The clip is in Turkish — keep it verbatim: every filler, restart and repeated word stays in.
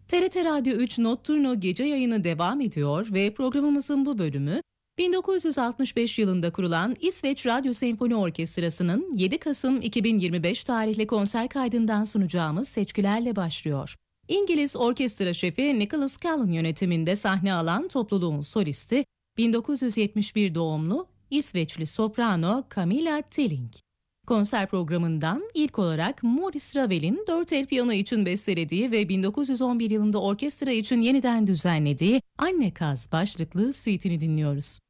T R T Radyo üç Notturno gece yayını devam ediyor ve programımızın bu bölümü bin dokuz yüz altmış beş yılında kurulan İsveç Radyo Senfoni Orkestrası'nın yedi Kasım iki bin yirmi beş tarihli konser kaydından sunacağımız seçkilerle başlıyor. İngiliz orkestra şefi Nicholas Callan yönetiminde sahne alan topluluğun solisti bin dokuz yüz yetmiş bir doğumlu İsveçli soprano Camilla Tilling. Konser programından ilk olarak Maurice Ravel'in dört el piyano için bestelediği ve bin dokuz yüz on bir yılında orkestra için yeniden düzenlediği Anne Kaz başlıklı suite'ini dinliyoruz.